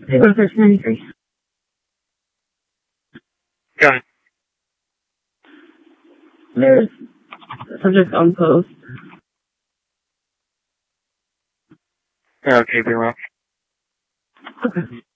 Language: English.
They go to 1393. Got it. There's subject on post. Okay, very well. Okay.